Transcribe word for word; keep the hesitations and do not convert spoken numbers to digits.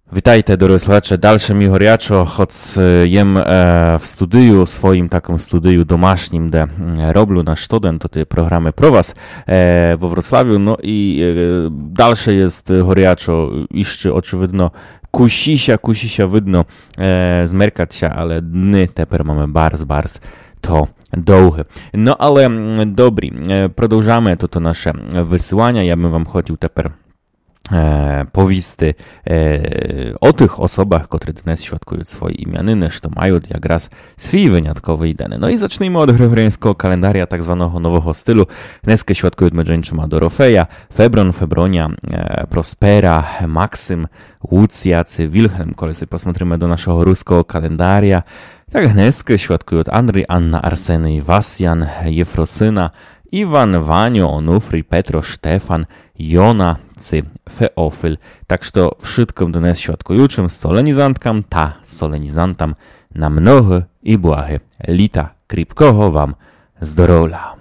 Witajte, drodzy słuchacze, dalsze mi horjaczo, choć jem e, w studiu, swoim takim studiu domaśnim, de robię na student, to te programy pro was e, we Wrocławiu, no i e, dalsze jest horjaczo, jeszcze oczywiście kusisia, kusisia widno e, zmerkać się, ale dny teper mamy bardzo, bardzo to długie. No ale dobry, e, продовжamy to, to nasze wysyłania, ja bym wam chciał teper E, powisty e, o tych osobach, które dnes świadkują swoje imieniny, że mają jak raz swój wyjątkowy dany. No i zacznijmy od gregoriańskiego kalendaria, tak zwanego nowego stylu. Dneskę świadkują mężczyźni Dorofeja, Febron, Febronia, e, Prospera, Maksym, Łucjacy, Wilhelm. Kiedy sobie posмотрimy do naszego ruskiego kalendaria, tak dneskę świadkują Andrzej, Anna, Arseny, Wasjan, Jefrosyna, Iwan, Wanio, Onufry, Petro, Stefan, Jona, Cy, Feofil. Tak что wszystkim do nas świadkującym solenizantkam, ta solenizantam na mnohe i błahe lita kripkoho wam zdrowia.